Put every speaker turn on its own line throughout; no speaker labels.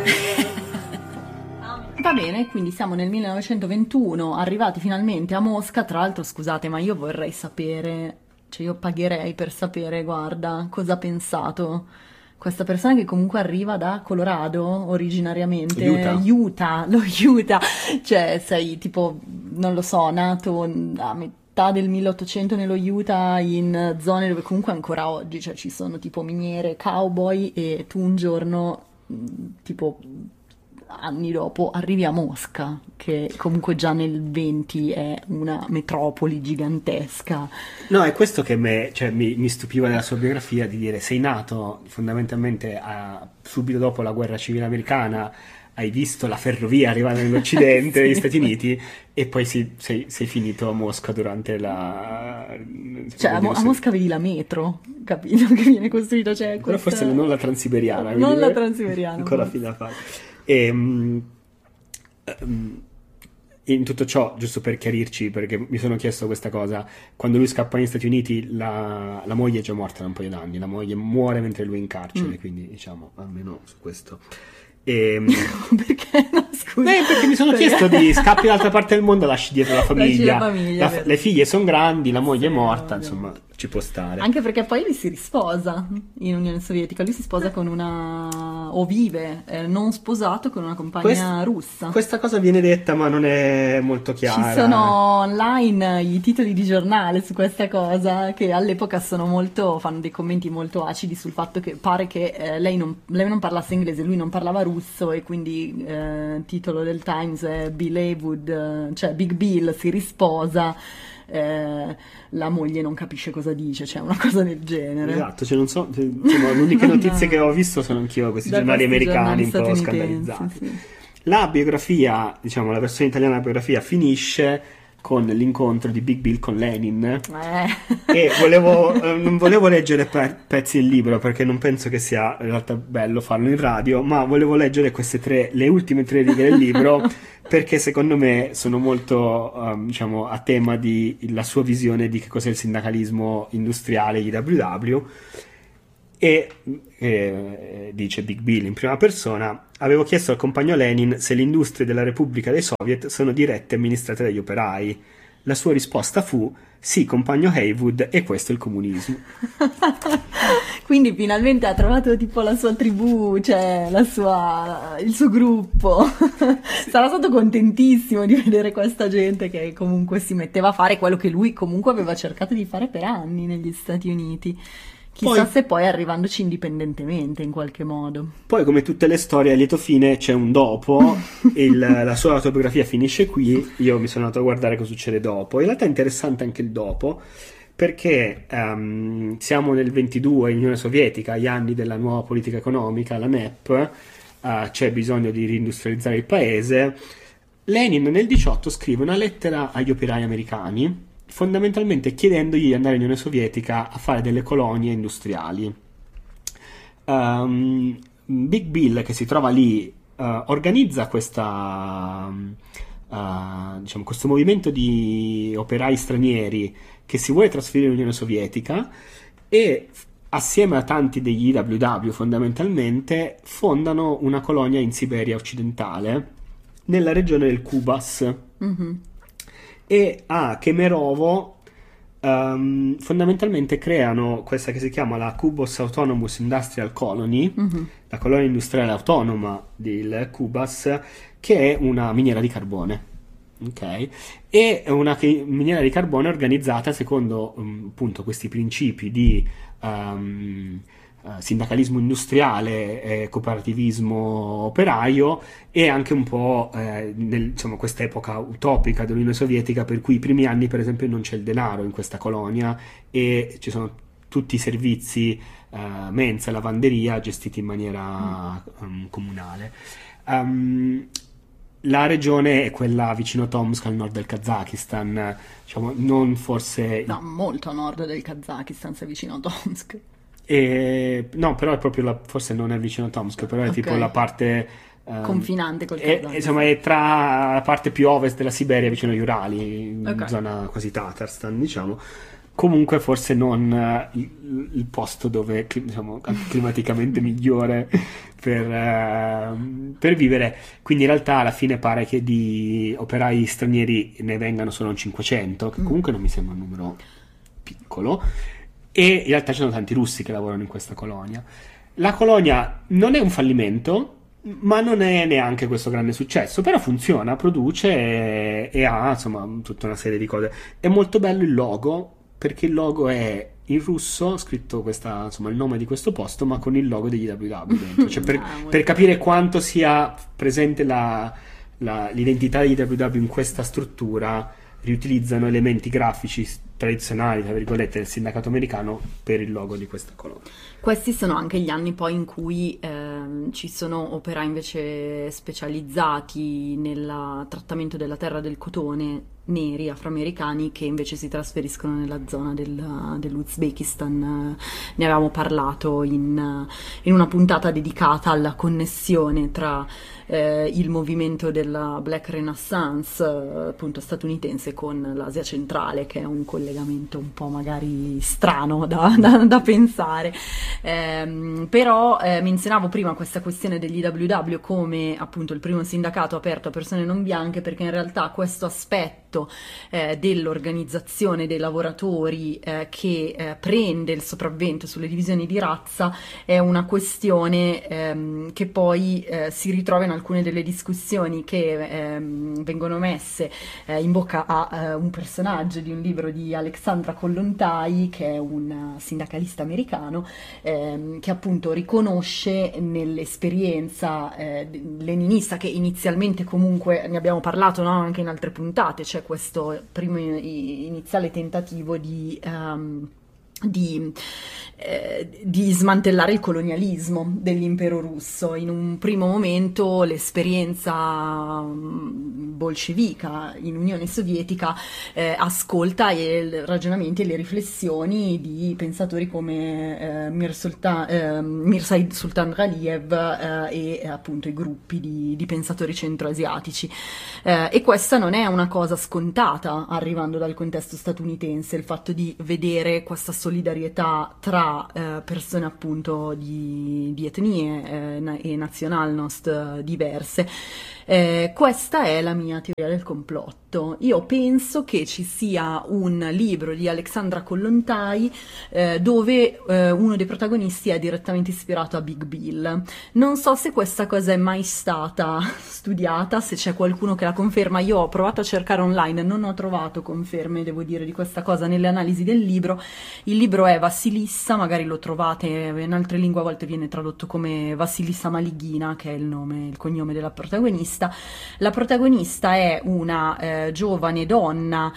Va bene, quindi siamo nel 1921, arrivati finalmente a Mosca. Tra l'altro, scusate, ma io vorrei sapere, cioè io pagherei per sapere, guarda, cosa ha pensato questa persona che comunque arriva da Colorado originariamente, lo Utah, cioè sei tipo, non lo so, nato a metà del 1800 nello Utah, in zone dove comunque ancora oggi, cioè ci sono tipo miniere, cowboy, e tu un giorno, tipo anni dopo, arrivi a Mosca, che comunque già nel 20 è una metropoli gigantesca.
No, è questo che mi stupiva della sua biografia, di dire: sei nato fondamentalmente subito dopo la guerra civile americana, hai visto la ferrovia arrivare nell'Occidente,
Sì.
negli Stati Uniti, e poi sei finito a Mosca durante la...
Cioè a Mosca vedi la metro, capito? Che viene costruita, cioè
però
questa...
forse non la transiberiana.
Non la transiberiana.
Ancora
forse.
fino a fare. E, in tutto ciò, giusto per chiarirci, perché mi sono chiesto questa cosa, quando lui scappa negli Stati Uniti la moglie è già morta da un paio d'anni, la moglie muore mentre lui è in carcere, quindi diciamo, almeno su questo.
Perché? No, scusa.
Perché mi sono chiesto di scappi dall'altra parte del mondo, lasci dietro la famiglia, le figlie sono grandi, la moglie è morta, insomma ci può stare.
Anche perché poi lui si risposa in Unione Sovietica, lui si sposa con una, o vive non sposato, con una compagna russa.
Questa cosa viene detta ma non è molto chiara.
Ci sono online i titoli di giornale su questa cosa, che all'epoca fanno dei commenti molto acidi sul fatto che pare che lei non parlasse inglese, lui non parlava russo, e quindi titolo del Times è Bill Haywood, cioè Big Bill si risposa, la moglie non capisce cosa dice, cioè una cosa del genere.
Esatto, cioè non so, insomma, le uniche notizie che ho visto sono anch'io questi giornali americani un po' scandalizzati.
Sì.
La biografia, diciamo la versione italiana della biografia, finisce con l'incontro di Big Bill con Lenin, e non volevo leggere pezzi del libro perché non penso che sia in realtà bello farlo in radio, ma volevo leggere le ultime 3 righe del libro perché secondo me sono molto diciamo a tema di la sua visione di che cos'è il sindacalismo industriale, IWW. E dice Big Bill in prima persona: avevo chiesto al compagno Lenin se le industrie della Repubblica dei Soviet sono dirette e amministrate dagli operai. La sua risposta fu: sì, compagno Haywood, e questo è il comunismo.
Quindi finalmente ha trovato tipo la sua tribù, cioè il suo gruppo. Sarà stato contentissimo di vedere questa gente che comunque si metteva a fare quello che lui comunque aveva cercato di fare per anni negli Stati Uniti. Chissà se poi arrivandoci indipendentemente in qualche modo.
Poi, come tutte le storie a lieto fine, c'è un dopo. La sua autobiografia finisce qui. Io mi sono andato a guardare cosa succede dopo. In realtà è interessante anche il dopo, perché siamo nel 22 in Unione Sovietica, agli anni della nuova politica economica, la NEP, c'è bisogno di reindustrializzare il paese. Lenin nel 18 scrive una lettera agli operai americani, fondamentalmente chiedendogli di andare in Unione Sovietica a fare delle colonie industriali. Big Bill, che si trova lì, organizza diciamo, questo movimento di operai stranieri che si vuole trasferire in Unione Sovietica, e assieme a tanti degli IWW fondamentalmente fondano una colonia in Siberia occidentale, nella regione del Kubas. E a Kemerovo fondamentalmente creano questa che si chiama la Kubos Autonomous Industrial Colony, la colonia industriale autonoma del Kubas, che è una miniera di carbone. Ok, è una miniera di carbone organizzata secondo appunto questi principi di sindacalismo industriale, cooperativismo operaio, e anche un po' insomma, questa epoca utopica dell'Unione Sovietica, per cui i primi anni per esempio non c'è il denaro in questa colonia e ci sono tutti i servizi, mensa e lavanderia, gestiti in maniera comunale. La regione è quella vicino Tomsk, al nord del Kazakistan, diciamo, non forse...
No, molto a nord del Kazakistan, sei vicino a Tomsk.
No, però è proprio forse non è vicino a Tomsk, però è tipo la parte
confinante col Kazakistan.
Insomma, è tra la parte più ovest della Siberia, vicino agli Urali, in zona quasi Tatarstan, diciamo. Comunque forse non il posto dove, diciamo, climaticamente migliore per per vivere, quindi in realtà alla fine pare che di operai stranieri ne vengano solo 500, che comunque non mi sembra un numero piccolo, e in realtà ci sono tanti russi che lavorano in questa colonia. La colonia non è un fallimento, ma non è neanche questo grande successo, però funziona, produce e ha insomma tutta una serie di cose. È molto bello il logo, perché il logo è in russo, scritto insomma, il nome di questo posto, ma con il logo degli WW dentro, cioè per capire quanto sia presente l'identità degli WW in questa struttura, riutilizzano elementi grafici tradizionali, tra virgolette, del sindacato americano per il logo di questa colonia.
Questi sono anche gli anni poi in cui ci sono operai invece specializzati nel trattamento della terra del cotone, neri, afroamericani, che invece si trasferiscono nella zona dell'Uzbekistan. Ne avevamo parlato in una puntata dedicata alla connessione tra il movimento della Black Renaissance, appunto statunitense, con l'Asia centrale, che è un collegamento un po' magari strano da pensare. Però menzionavo prima questa questione degli IWW come appunto il primo sindacato aperto a persone non bianche, perché in realtà questo aspetto dell'organizzazione dei lavoratori che prende il sopravvento sulle divisioni di razza è una questione che poi si ritrova in alcune delle discussioni che vengono messe in bocca a un personaggio di un libro di Alexandra Kollontai, che è un sindacalista americano, che appunto riconosce nell'esperienza leninista, che inizialmente comunque ne abbiamo parlato, no? Anche in altre puntate, c'è questo primo iniziale tentativo di smantellare il colonialismo dell'impero russo. In un primo momento l'esperienza bolscevica in Unione Sovietica ascolta i ragionamenti e le riflessioni di pensatori come Mirsaid Sultan Ghaliyev e appunto i gruppi di pensatori centroasiatici, e questa non è una cosa scontata arrivando dal contesto statunitense, il fatto di vedere questa solidarietà tra persone appunto di etnie e nazionalnost diverse. Questa è la mia teoria del complotto. Io penso che ci sia un libro di Alexandra Kollontai dove uno dei protagonisti è direttamente ispirato a Big Bill. Non so se questa cosa è mai stata studiata, se c'è qualcuno che la conferma. Io ho provato a cercare online, non ho trovato conferme, devo dire, di questa cosa nelle analisi del libro. Il libro è Vassilissa, magari lo trovate in altre lingue, a volte viene tradotto come Vassilissa Malighina, che è il cognome della protagonista. La protagonista è una giovane donna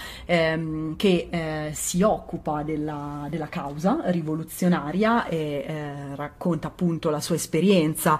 che si occupa della causa rivoluzionaria e racconta appunto la sua esperienza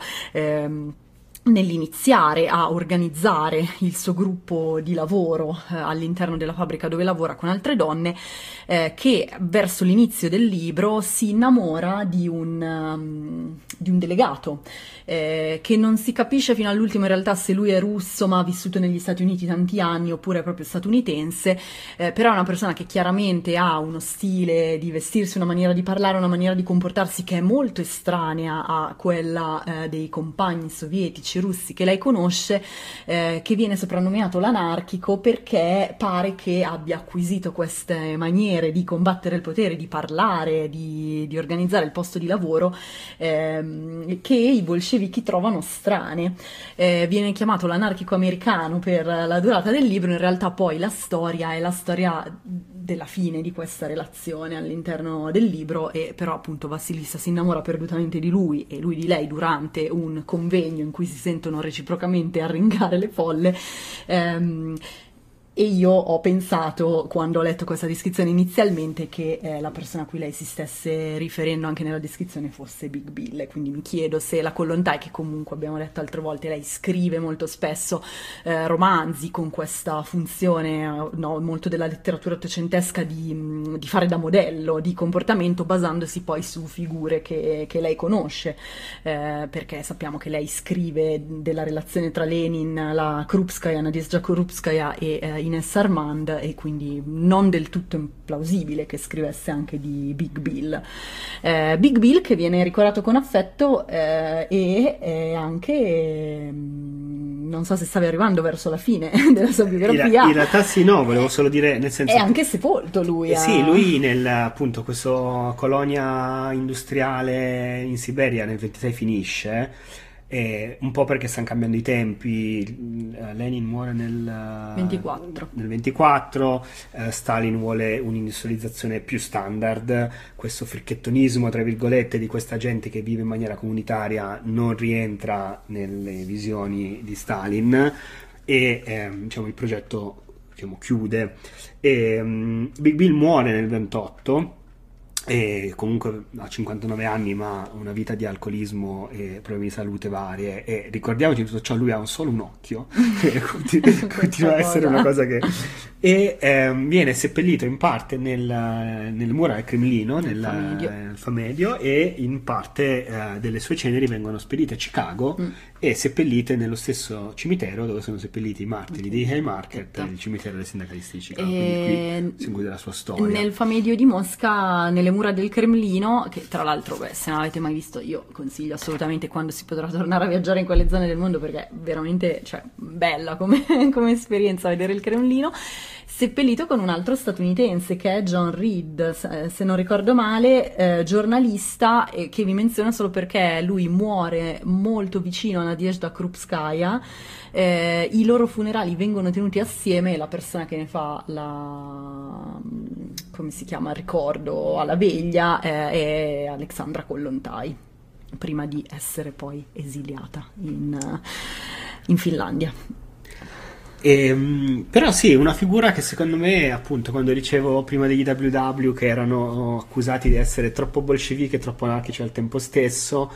nell'iniziare a organizzare il suo gruppo di lavoro all'interno della fabbrica dove lavora con altre donne, che verso l'inizio del libro si innamora di un delegato che non si capisce fino all'ultimo in realtà se lui è russo ma ha vissuto negli Stati Uniti tanti anni oppure è proprio statunitense, però è una persona che chiaramente ha uno stile di vestirsi, una maniera di parlare, una maniera di comportarsi che è molto estranea a quella dei compagni sovietici russi che lei conosce, che viene soprannominato l'anarchico perché pare che abbia acquisito queste maniere di combattere il potere, di parlare, di organizzare il posto di lavoro, che i bolscevichi trovano strane. Viene chiamato l'anarchico americano per la durata del libro. In realtà poi la storia è la storia della fine di questa relazione all'interno del libro, e però appunto Vassilissa si innamora perdutamente di lui e lui di lei durante un convegno in cui si sentono reciprocamente arringare le folle. E io ho pensato, quando ho letto questa descrizione inizialmente, che la persona a cui lei si stesse riferendo anche nella descrizione fosse Big Bill, quindi mi chiedo se la Kollontai, che comunque abbiamo detto altre volte, lei scrive molto spesso romanzi con questa funzione molto della letteratura ottocentesca di fare da modello di comportamento, basandosi poi su figure che lei conosce, perché sappiamo che lei scrive della relazione tra Lenin, la Krupskaya, Nadezhda Krupskaya e Ines Armand, e quindi non del tutto implausibile che scrivesse anche di Big Bill. Big Bill che viene ricordato con affetto e anche non so se stavi arrivando verso la fine della sua biografia.
In realtà sì, no, volevo solo dire, nel senso...
È anche sepolto lui.
Sì, lui appunto, questa colonia industriale in Siberia nel 26 finisce, un po' perché stanno cambiando i tempi. Lenin muore nel 24, Stalin vuole un'industrializzazione più standard, questo fricchettonismo tra virgolette di questa gente che vive in maniera comunitaria non rientra nelle visioni di Stalin, e diciamo il progetto, diciamo, chiude. Big Bill muore nel 28 e comunque ha 59 anni, ma una vita di alcolismo e problemi di salute varie, e ricordiamoci tutto ciò, lui ha solo un occhio continua a essere una cosa che... viene seppellito in parte nel muro del Cremlino, nel Famedio, e in parte delle sue ceneri vengono spedite a Chicago e seppellite nello stesso cimitero dove sono seppelliti i martiri di Haymarket, il cimitero dei sindacalisti di Chicago. Quindi qui si include la sua storia.
Nel Famedio di Mosca, nelle mura del Cremlino, che tra l'altro, se non avete mai visto, io consiglio assolutamente quando si potrà tornare a viaggiare in quelle zone del mondo, perché è veramente, cioè, bella come esperienza vedere il Cremlino, seppellito con un altro statunitense che è John Reed, se non ricordo male, giornalista, che vi menziono solo perché lui muore molto vicino a Nadezhda Krupskaya. I loro funerali vengono tenuti assieme e la persona che ne fa come si chiama, il ricordo alla veglia è Alexandra Kollontai, prima di essere poi esiliata in Finlandia.
Però sì, una figura che secondo me, appunto, quando dicevo prima degli WW che erano accusati di essere troppo bolscevichi e troppo anarchici al tempo stesso,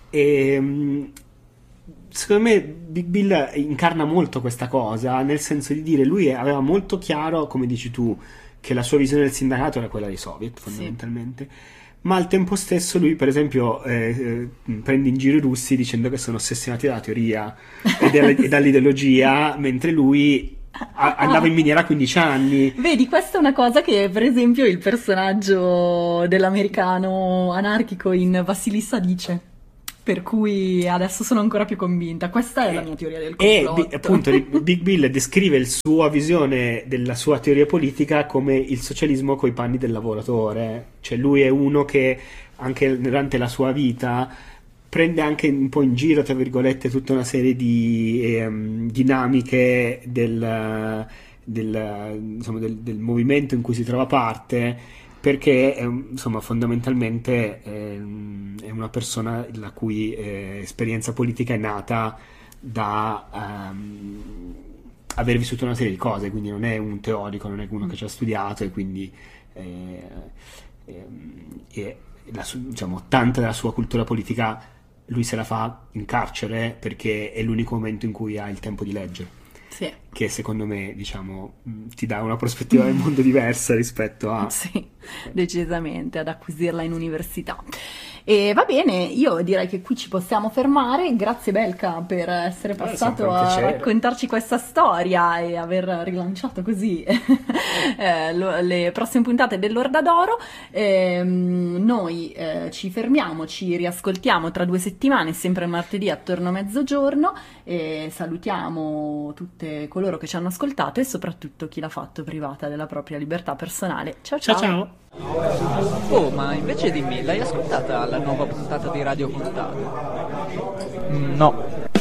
secondo me Big Bill incarna molto questa cosa, nel senso di dire, lui aveva molto chiaro, come dici tu, che la sua visione del sindacato era quella dei soviet fondamentalmente, sì. Ma al tempo stesso lui, per esempio, prende in giro i russi dicendo che sono ossessionati dalla teoria e dall'ideologia, mentre lui andava in miniera a 15 anni.
Vedi, questa è una cosa che, per esempio, il personaggio dell'americano anarchico in Vassilissa dice. Per cui adesso sono ancora più convinta. Questa è la mia teoria del complotto.
E appunto Big Bill descrive la sua visione della sua teoria politica come il socialismo coi panni del lavoratore. Cioè lui è uno che anche durante la sua vita prende anche un po' in giro, tra virgolette, tutta una serie di dinamiche del movimento in cui si trova parte, perché insomma fondamentalmente è una persona la cui esperienza politica è nata da aver vissuto una serie di cose, quindi non è un teorico, non è uno che ci ha studiato, e quindi diciamo, tanta della sua cultura politica lui se la fa in carcere, perché è l'unico momento in cui ha il tempo di leggere.
Sì.
Che secondo me, diciamo, ti dà una prospettiva del mondo diversa rispetto a...
Sì, decisamente, ad acquisirla in università. E va bene, io direi che qui ci possiamo fermare. Grazie Belka per essere passato a raccontarci questa storia e aver rilanciato così le prossime puntate dell'Orda d'Oro. Noi ci fermiamo, ci riascoltiamo tra 2 settimane, sempre martedì attorno a mezzogiorno, e salutiamo tutte coloro che ci hanno ascoltato e soprattutto chi l'ha fatto privata della propria libertà personale. Ciao ciao!
Ciao.
Oh, ma invece dimmi, l'hai ascoltata la nuova puntata di Radio Contato?
No.